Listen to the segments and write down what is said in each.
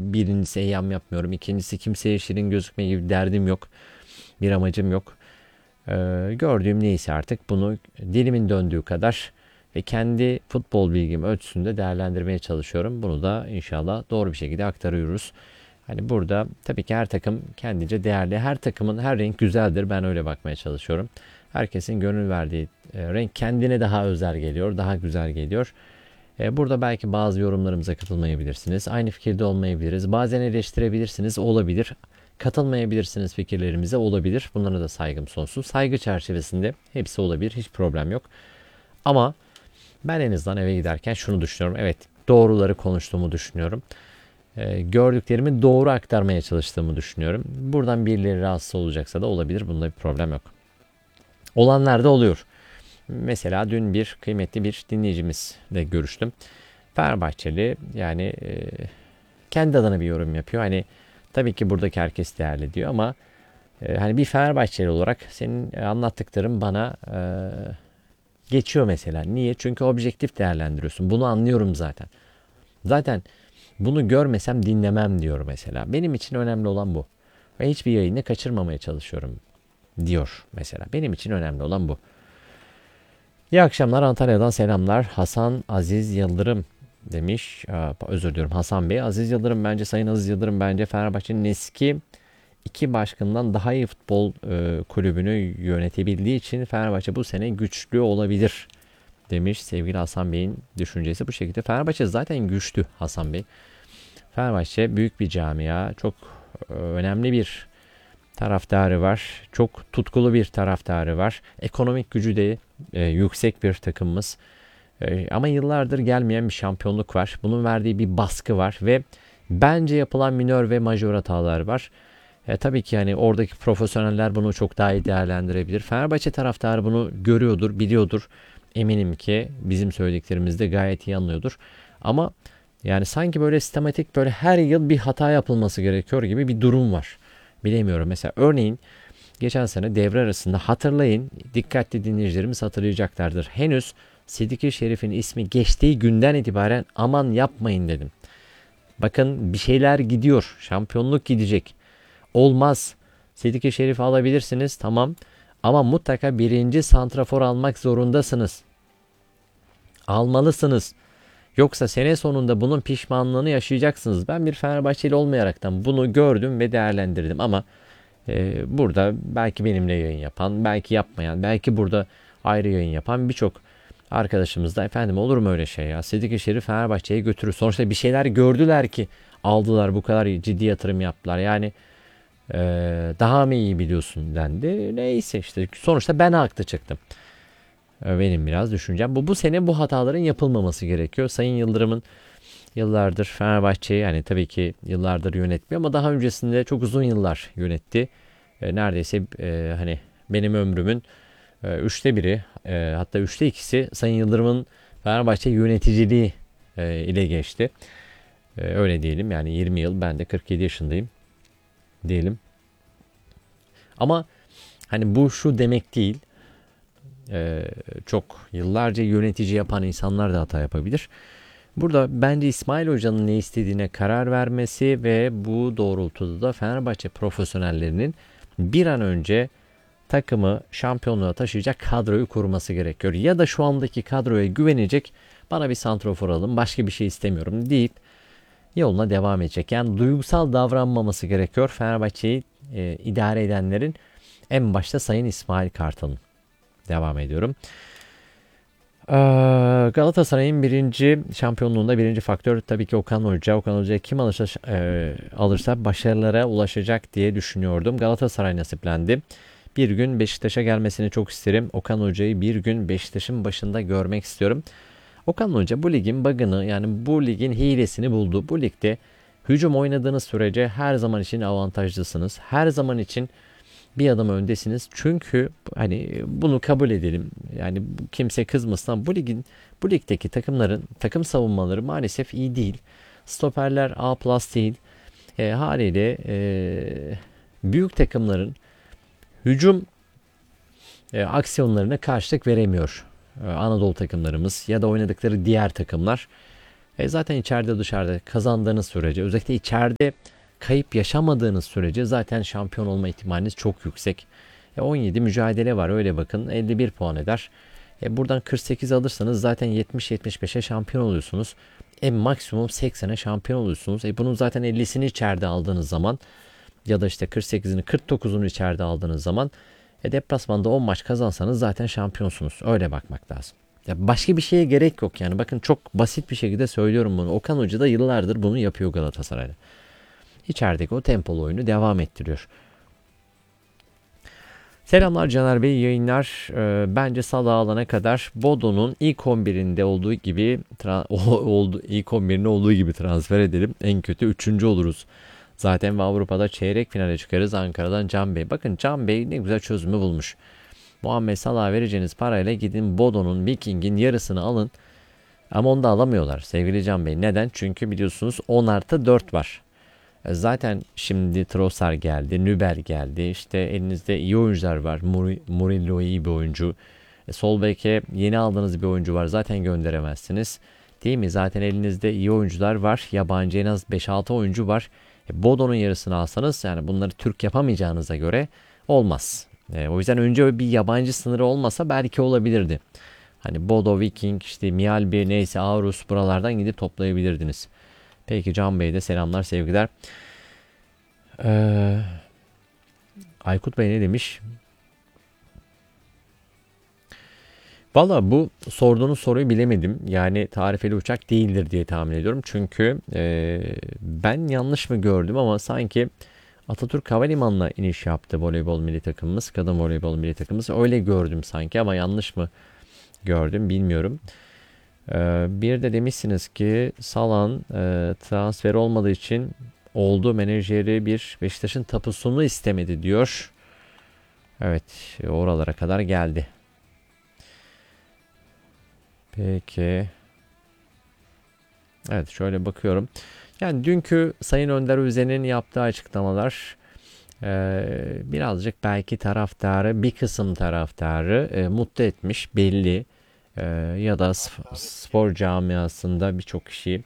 birincisi eyyam yapmıyorum. İkincisi kimseye şirin gözükme gibi derdim yok. Bir amacım yok. Gördüğüm neyse artık bunu dilimin döndüğü kadar ve kendi futbol bilgim ölçüsünde değerlendirmeye çalışıyorum. Bunu da inşallah doğru bir şekilde aktarıyoruz. Hani burada tabii ki her takım kendince değerli. Her takımın her renk güzeldir. Ben öyle bakmaya çalışıyorum. Herkesin gönül verdiği renk kendine daha özel geliyor, daha güzel geliyor. Burada belki bazı yorumlarımıza katılmayabilirsiniz. Aynı fikirde olmayabiliriz. Bazen eleştirebilirsiniz, olabilir. Katılmayabilirsiniz fikirlerimize, olabilir. Bunlara da saygım sonsuz. Saygı çerçevesinde hepsi olabilir. Hiç problem yok. Ama ben en azından eve giderken şunu düşünüyorum. Evet, doğruları konuştuğumu düşünüyorum. Gördüklerimi doğru aktarmaya çalıştığımı düşünüyorum. Buradan birileri rahatsız olacaksa da olabilir. Bunda bir problem yok. Olanlar da oluyor. Mesela dün bir kıymetli bir dinleyicimizle görüştüm. Fenerbahçeli, yani kendi adına bir yorum yapıyor. Hani tabii ki buradaki herkes değerli diyor ama hani bir Fenerbahçeli olarak senin anlattıkların bana geçiyor mesela. Niye? Çünkü objektif değerlendiriyorsun. Bunu anlıyorum zaten. Zaten bunu görmesem dinlemem diyor mesela. Benim için önemli olan bu. Ve hiçbir yayını kaçırmamaya çalışıyorum diyor mesela. Benim için önemli olan bu. İyi akşamlar, Antalya'dan selamlar. Hasan Aziz Yıldırım demiş. Özür diliyorum, Hasan Bey. Aziz Yıldırım, bence Sayın Aziz Yıldırım bence Fenerbahçe'nin eski iki başkanından daha iyi futbol kulübünü yönetebildiği için Fenerbahçe bu sene güçlü olabilir demiş. Sevgili Hasan Bey'in düşüncesi bu şekilde. Fenerbahçe zaten güçlü Hasan Bey. Fenerbahçe büyük bir camia. Çok önemli bir taraftarı var. Çok tutkulu bir taraftarı var. Ekonomik gücü de yüksek bir takımımız. Ama yıllardır gelmeyen bir şampiyonluk var. Bunun verdiği bir baskı var ve bence yapılan minör ve majör hatalar var. Tabii ki yani oradaki profesyoneller bunu çok daha iyi değerlendirebilir. Fenerbahçe taraftarı bunu görüyordur, biliyordur. Eminim ki bizim söylediklerimizi de gayet iyi anlıyordur. Ama yani sanki böyle sistematik, böyle her yıl bir hata yapılması gerekiyor gibi bir durum var. Bilemiyorum. Mesela örneğin geçen sene devre arasında, hatırlayın, dikkatli dinleyicilerimiz hatırlayacaklardır. Henüz Sidiki Şerif'in ismi geçtiği günden itibaren aman yapmayın dedim. Bakın bir şeyler gidiyor. Şampiyonluk gidecek. Olmaz. Sidiki Şerif'i alabilirsiniz, tamam. Ama mutlaka birinci santrafor almak zorundasınız. Almalısınız. Yoksa sene sonunda bunun pişmanlığını yaşayacaksınız. Ben bir Fenerbahçeli olmayaraktan bunu gördüm ve değerlendirdim. Ama burada belki benimle yayın yapan, belki yapmayan, belki burada ayrı yayın yapan birçok arkadaşımız da efendim olur mu öyle şey ya? Sidiki Şerif Fenerbahçe'ye götürür. Sonuçta bir şeyler gördüler ki aldılar, bu kadar ciddi yatırım yaptılar. Yani daha mı iyi biliyorsun dendi. Neyse işte sonuçta ben haklı çıktım. Benim biraz düşüncem bu. Bu sene bu hataların yapılmaması gerekiyor. Sayın Yıldırım'ın yıllardır Fenerbahçe'yi, yani tabii ki yıllardır yönetmiyor ama daha öncesinde çok uzun yıllar yönetti. Neredeyse hani benim ömrümün üçte biri, hatta üçte ikisi Sayın Yıldırım'ın Fenerbahçe yöneticiliği ile geçti. Öyle diyelim, yani 20 yıl, ben de 47 yaşındayım diyelim. Ama hani bu şu demek değil. Çok yıllarca yönetici yapan insanlar da hata yapabilir. Burada bence İsmail Hoca'nın ne istediğine karar vermesi ve bu doğrultuda da Fenerbahçe profesyonellerinin bir an önce takımı şampiyonluğa taşıyacak kadroyu kurması gerekiyor. Ya da şu andaki kadroya güvenecek, bana bir santrafor alın, başka bir şey istemiyorum deyip yoluna devam edecek. Yani duygusal davranmaması gerekiyor Fenerbahçe'yi idare edenlerin, en başta Sayın İsmail Kartal'ın. Devam ediyorum. Galatasaray'ın birinci şampiyonluğunda birinci faktör tabii ki Okan Hoca. Okan Hoca kim alırsa başarılara ulaşacak diye düşünüyordum. Galatasaray nasiplendi. Bir gün Beşiktaş'a gelmesini çok isterim. Okan Hoca'yı bir gün Beşiktaş'ın başında görmek istiyorum. Okan Hoca bu ligin bug'ını, yani bu ligin hilesini buldu. Bu ligde hücum oynadığınız sürece her zaman için avantajlısınız. Her zaman için bir adım öndesiniz. Çünkü hani bunu kabul edelim. Yani kimse kızmasın, bu ligdeki takımların takım savunmaları maalesef iyi değil. Stoperler A+ değil. Haliyle büyük takımların hücum aksiyonlarına karşılık veremiyor Anadolu takımlarımız ya da oynadıkları diğer takımlar. Zaten içeride dışarıda kazandığınız sürece, özellikle içeride kayıp yaşamadığınız sürece zaten şampiyon olma ihtimaliniz çok yüksek. 17 mücadele var, öyle bakın, 51 puan eder. Buradan 48 alırsanız zaten 70-75'e şampiyon oluyorsunuz. Maksimum 80'e şampiyon oluyorsunuz. Bunun zaten 50'sini içeride aldığınız zaman ya da işte 48'ini 49'unu içeride aldığınız zaman deplasmanda 10 maç kazansanız zaten şampiyonsunuz. Öyle bakmak lazım. Ya başka bir şeye gerek yok yani. Bakın çok basit bir şekilde söylüyorum bunu. Okan Hoca da yıllardır bunu yapıyor Galatasaray'da. İçerideki o tempolu oyunu devam ettiriyor. Selamlar Caner Bey, yayınlar. Bence Salah alana kadar Bodo'nun ilk 11'inde olduğu gibi ilk 11'inde olduğu gibi transfer edelim. En kötü 3. oluruz. Zaten Avrupa'da çeyrek finale çıkarız. Ankara'dan Can Bey. Bakın Can Bey ne güzel çözümü bulmuş. Muhammed Salah'a vereceğiniz parayla gidin Bodo'nun, Viking'in yarısını alın. Ama onu da alamıyorlar sevgili Can Bey. Neden? Çünkü biliyorsunuz 10+4 var. Zaten şimdi Trossard geldi, Nübel geldi. İşte elinizde iyi oyuncular var. Murillo iyi bir oyuncu. Sol beke yeni aldığınız bir oyuncu var. Zaten gönderemezsiniz. Değil mi? Zaten elinizde iyi oyuncular var. Yabancı en az 5-6 oyuncu var. Bodo'nun yarısını alsanız, yani bunları Türk yapamayacağınıza göre olmaz. O yüzden önce bir yabancı sınırı olmasa belki olabilirdi. Hani Bodo, Viking, işte Mialbi, neyse Aarhus, buralardan gidip toplayabilirdiniz. Peki Can Bey'de selamlar, sevgiler. Aykut Bey ne demiş? Valla bu sorduğunuz soruyu bilemedim. Yani tarifeli uçak değildir diye tahmin ediyorum. Çünkü ben yanlış mı gördüm ama sanki Atatürk Havalimanı'na iniş yaptı voleybol milli takımımız. Kadın voleybol milli takımımız. Öyle gördüm sanki ama yanlış mı gördüm bilmiyorum. Bir de demişsiniz ki Salah'ın transfer olmadığı için olduğu menajeri bir Beşiktaş'ın tapusunu istemedi diyor. Evet, oralara kadar geldi. Peki. Evet, şöyle bakıyorum. Yani dünkü Sayın Önder Özen'in yaptığı açıklamalar birazcık belki taraftarı, bir kısım taraftarı mutlu etmiş belli. Ya da spor camiasında birçok kişiyi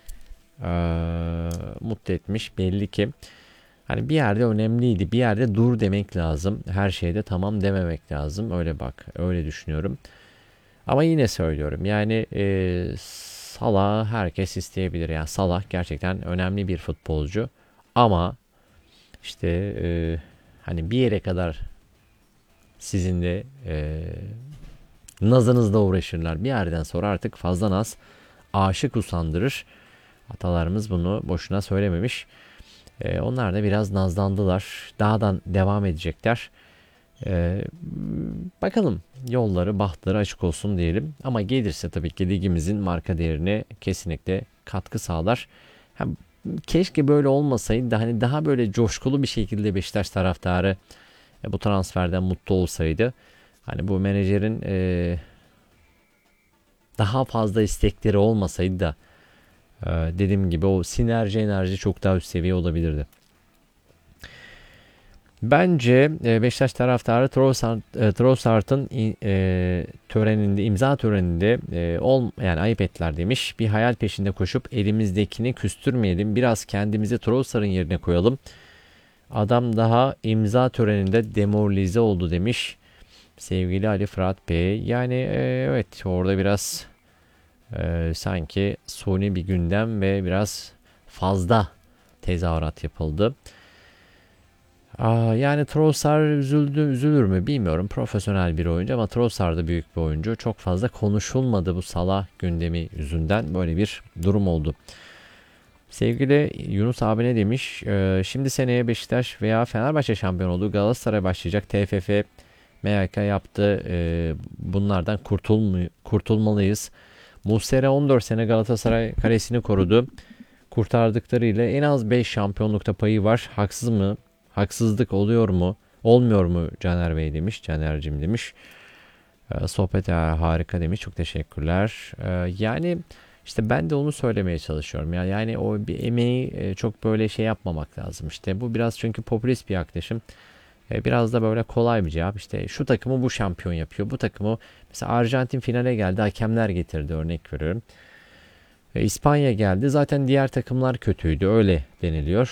mutlu etmiş belli ki. Hani bir yerde önemliydi. Bir yerde dur demek lazım. Her şeyde tamam dememek lazım. Öyle bak, öyle düşünüyorum. Ama yine söylüyorum. Yani Salah herkes isteyebilir. Yani Salah gerçekten önemli bir futbolcu. Ama işte hani bir yere kadar sizinle nazınızla uğraşırlar. Bir yerden sonra artık fazla naz aşık usandırır. Atalarımız bunu boşuna söylememiş. Onlar da biraz nazlandılar. Daha da devam edecekler. Bakalım, yolları bahtları açık olsun diyelim. Ama gelirse tabii ki ligimizin marka değerine kesinlikle katkı sağlar. Hem keşke böyle olmasaydı da hani daha böyle coşkulu bir şekilde Beşiktaş taraftarı bu transferden mutlu olsaydı. Hani bu menajerin daha fazla istekleri olmasaydı da dediğim gibi o sinerji enerji çok daha üst seviye olabilirdi. Bence Beşiktaş taraftarı Trossard'ın töreninde, imza töreninde yani ayıp ettiler demiş. Bir hayal peşinde koşup elimizdekini küstürmeyelim. Biraz kendimizi Trossard'ın yerine koyalım. Adam daha imza töreninde demoralize oldu demiş. Sevgili Ali Fırat Bey. Yani evet, orada biraz sanki suni bir gündem ve biraz fazla tezahürat yapıldı. Yani Trossard üzülür mü bilmiyorum. Profesyonel bir oyuncu ama Trossard da büyük bir oyuncu. Çok fazla konuşulmadı bu Salah gündemi yüzünden, böyle bir durum oldu. Sevgili Yunus abi ne demiş? Şimdi seneye Beşiktaş veya Fenerbahçe şampiyon oldu. Galatasaray başlayacak. TFF MHK yaptı. Bunlardan kurtulmalıyız. Muslera 14 sene Galatasaray kalesini korudu. Kurtardıklarıyla en az 5 şampiyonlukta payı var. Haksız mı? Haksızlık oluyor mu? Olmuyor mu Caner Bey demiş. Caner'cim demiş. Sohbet harika demiş. Çok teşekkürler. Yani işte ben de onu söylemeye çalışıyorum. Yani o bir emeği çok böyle şey yapmamak lazım. İşte bu biraz çünkü popülist bir yaklaşım. Biraz da böyle kolay bir cevap. İşte şu takımı bu şampiyon yapıyor. Bu takımı mesela Arjantin finale geldi. Hakemler getirdi, örnek veriyorum. İspanya geldi. Zaten diğer takımlar kötüydü. Öyle deniliyor.